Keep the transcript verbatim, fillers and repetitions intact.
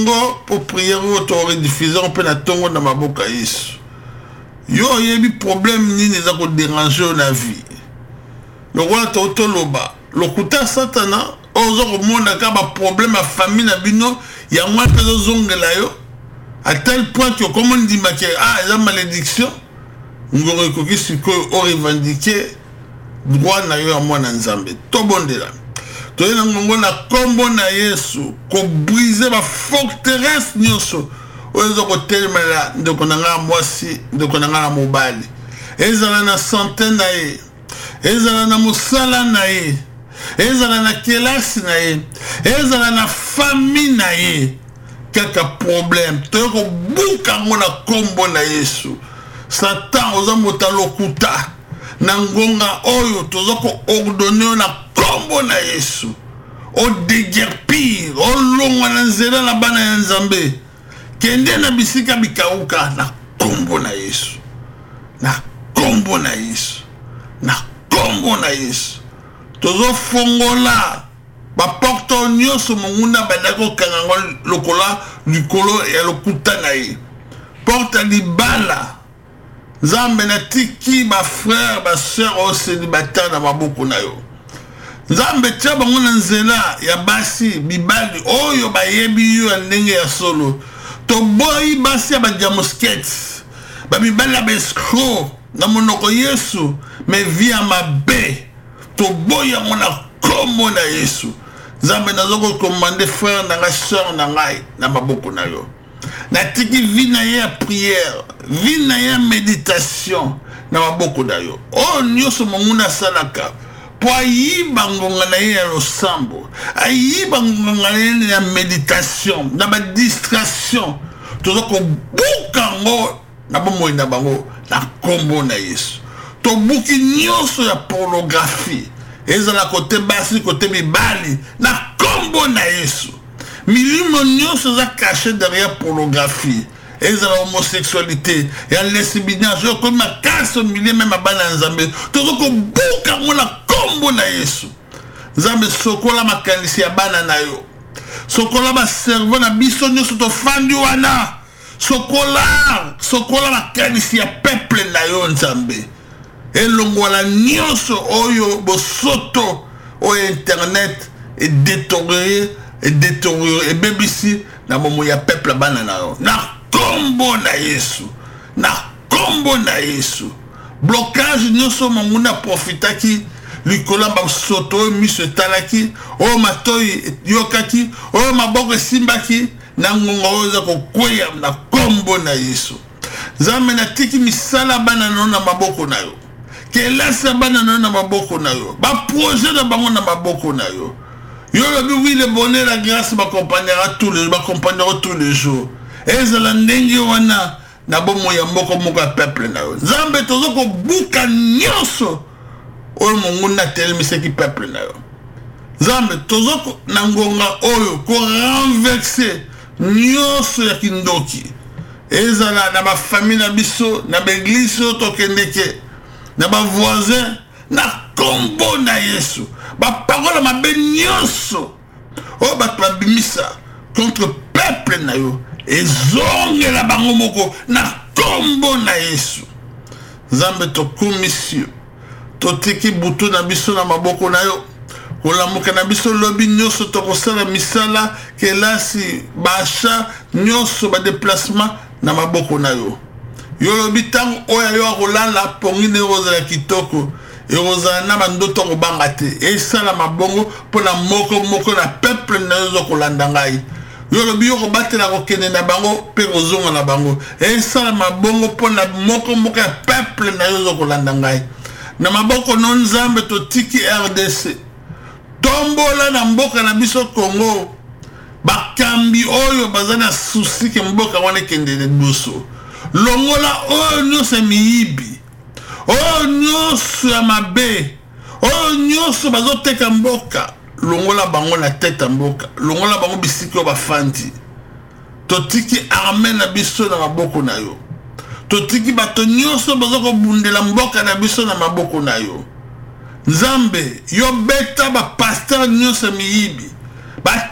pour prier pour rediffuser on peut na tongo na maboka Yesu. Yo yebi problème ni neza ko déranger na vie. Le roi totoloba, le kuta satana ozo ko mona ka ba problème à famille na bino ya mwa pezo zongela yo à tel point que comme on dit que ah la malédiction ngoro ko ki ko o revendiquer droit na yo à moi na Nzambe. To bondela. To yena ngongo na kombo na Yesu ko briser ba forteresse nyoso. Ozo ko telemela ndoko na nga mwasi ndoko na nga mobali. Ezala na centaine na ye. Ezala na musala na ye. Ezala na kelasi na ye. Ezala na famille na ye. Kaka problème. To ko buka ngona kombo na Yesu. Satan ozo motalokuta. Nangonga oyo tozo ko ordonner na kombo na Yesu. O déguerpir, o longwa na nzela na bana ya Nzambe. Kende na bisika bikauka na kombo na Yesu. Na kombo na Yesu. Na kombo na Yesu. Tozo fongola ba porto nyoso munguna badako kangango lokola likolo ya lokuta na ye. Porta libala. Nzambe na tiki ba frère ba sœur au célibataire na maboko na yo. Nzambe tia bango na nzela ya basi bibali oyo bayebi yo ndenge ya solo. To boy basi ya ba jamosket. Ba bibali ya escroc na monoko Yesu me via mabe. To boy ya mona komo na Yesu. Nzambe nazoko commander frère na nga sœur na ngai na maboko na yo. Na tiki vi na ye prière, vi na ye méditation na maboko na yo. Oh nyoso monguna salaka. Po ayiba ngonga na ye ya losambo. Ayiba ngonga na ye ya méditation, na ba distraction. Tozo ko buka ngo na bomo na bango na kombo na Yesu. To buki nyoso ya pornographie. Ezala côté basi côté mibali na kombo na Yesu. Milimo nyoso za caché derrière pornographie. Ezala homosexualité, ya lesbianisme, yo comme ma casse au milieu même abana Nzambe. Tozo ko buka ngona kombo na Yesu. Nzambe sokola makanisi ya bana na yo. Sokola ba servo na biso nyoso to fandi wana. Sokola, sokola makanisi ya peuple na yo Nzambe. Elongola nyoso oyo bosoto o internet et détérioré et détérioré et B B C na momo ya peuple bana na yo. Na kombo na Yesu. Na kombo na Yesu. Blocage nyoso monguna profitaki likola ba soto miso talaki o matoi yokaki o maboko simbaki na ngonga oza ko kweya na kombo na Yesu. Nzambe na tiki misala bana na maboko na yo. Kelasa bana na maboko na yo. Ba projet na bango na maboko na yo. Yo le oui le bonheur la grâce m'accompagnera tous les m'accompagnera tous les jours. Ezala ndenge wana na bomo ya mboko moko peuple na yo. Nzambe tozo ko buka nyoso oyo monguna telemi ki peuple na yo. Nzambe tozo ko na ngonga oyo ko renverser nyoso ya kindoki. Ezala na ba famille na biso na ba église to kendeke na ba voisin na kombo na Yesu. Ba parole ma benyoso. O ba twabimisa contre peuple na yo. Ezonge la bango moko na kombo na Yesu. Nzambe to komisio. To tiki buto na biso na maboko na yo. Kola muka na biso lobi nyoso to kosala misala kelasi basha nyoso ba déplacement na maboko na yo. Yo lobi tango oya yo rolala pongine roza ya kitoko. E roza na mandoto ko bangate. E sala mabongo pona moko moko na peuple na yo kolanda ngai. Yo lobi yo ko batela ko kene na bango pe kozonga na bango. E sala mabongo pona moko moko ya peuple na yo kolanda ngai. Na maboko non Nzambe to tiki R D C. Tombola na mboka na biso Congo. Bakambi oyo bazana susi ke mboka wane kende de buso. Longola oyo nyose miibi. Oyo nyose ya mabe. Oyo nyose bazoteka mboka. Longola bango na tete mboka. Longola bango bisiki o bafandi. Totiki arme na biso na maboko na yo. Totiki bato nyose bazoko bundela mboka na biso na maboko na yo. Nzambe yo beta ba pasteur nyose miibi. Ba